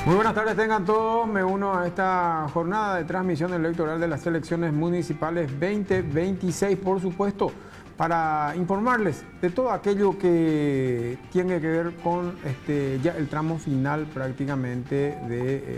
Muy buenas tardes tengan todos, me uno a esta jornada de transmisión electoral de las elecciones municipales 2026, por supuesto, para informarles de todo aquello que tiene que ver con ya el tramo final prácticamente de